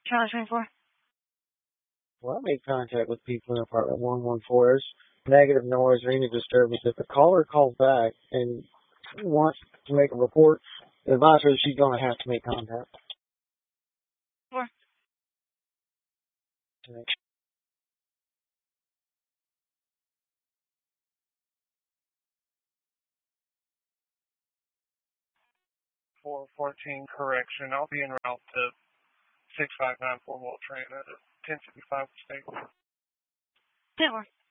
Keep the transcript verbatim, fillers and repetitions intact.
Charlie twenty-four. Well, I made contact with people in apartment one one four. There's negative noise or any disturbance. If the caller calls back and wants to make a report, advise her that she's going to have to make contact. Four. four fourteen correction. I'll be en route to six five nine four Wall Train at ten fifty-five State. Ten four.